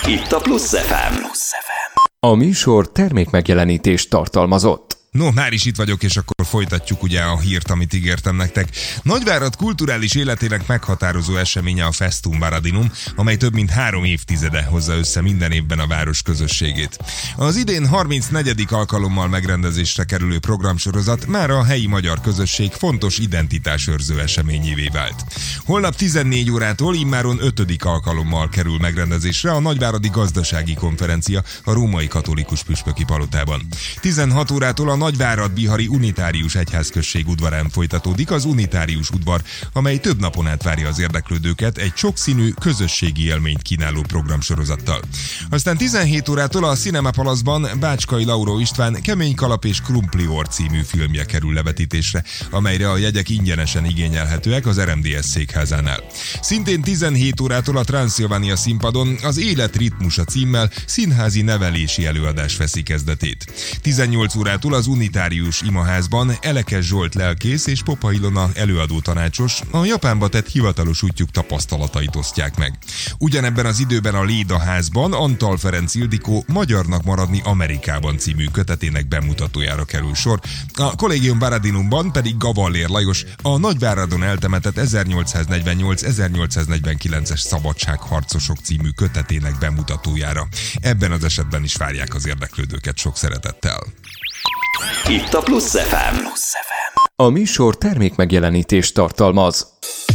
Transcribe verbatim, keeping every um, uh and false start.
Itt a Plusz ef em. A műsor termékmegjelenítést tartalmazott. No, már is itt vagyok, és akkor folytatjuk ugye a hírt, amit ígértem nektek. Nagyvárad kulturális életének meghatározó eseménye a Festum Baradinum, amely több mint három évtizede hozza össze minden évben a város közösségét. Az idén harmincnegyedik alkalommal megrendezésre kerülő programsorozat már a helyi magyar közösség fontos identitásőrző eseményévé vált. Holnap tizennégy órától immáron ötödik alkalommal kerül megrendezésre a Nagyváradi Gazdasági Konferencia a Római Katolikus Püspöki Palotában. tizenhat órától a Nagyvárad-Bihari Unitárius Egyházközség udvarán folytatódik az Unitárius udvar, amely több napon át várja az érdeklődőket egy sokszínű közösségi élményt kínáló programsorozattal. Aztán tizenhét órától a Cinema Palace-ban Bácskai Lauró István Kemény kalap és krumpli orr című filmje kerül levetítésre, amelyre a jegyek ingyenesen igényelhetőek az er em dé es székházánál. Szintén tizenhét órától a Transzilvánia színpadon az Élet ritmusa címmel színházi nevelési előadás veszi kezdetét. tizennyolc órától az Unitárius imaházban Elekes Zsolt lelkész és Popa Ilona előadó tanácsos a Japánba tett hivatalos útjuk tapasztalatait osztják meg. Ugyanebben az időben a Léda házban Antal Ferenc Ildikó Magyarnak maradni Amerikában című kötetének bemutatójára kerül sor, a Collegium Baradinumban pedig Gavallér Lajos a Nagyváradon eltemetett ezernyolcszáznegyvennyolc-ezernyolcszáznegyvenkilences szabadságharcosok című kötetének bemutatójára. Ebben az esetben is várják az érdeklődőket sok szeretettel. Itt a Plusz ef em. A műsor termékmegjelenítést tartalmaz.